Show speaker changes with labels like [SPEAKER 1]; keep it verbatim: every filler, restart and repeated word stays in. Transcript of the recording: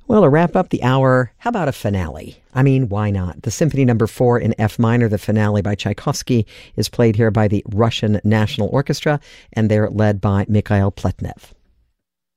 [SPEAKER 1] Well, to wrap up the hour, how about a finale? I mean, why not? The Symphony Number Four in F minor, the finale by Tchaikovsky, is played here by the Russian National Orchestra, and they're led by Mikhail Pletnev.